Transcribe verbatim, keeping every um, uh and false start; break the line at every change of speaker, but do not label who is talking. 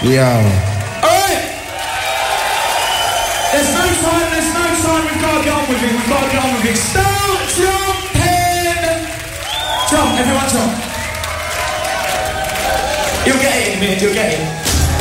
Yeah.
Alright! There's no time, there's no time, we've got to get on with it, we've got to get on with it. Start jumping! Jump, everyone jump. You'll get it in a minute, you'll get it.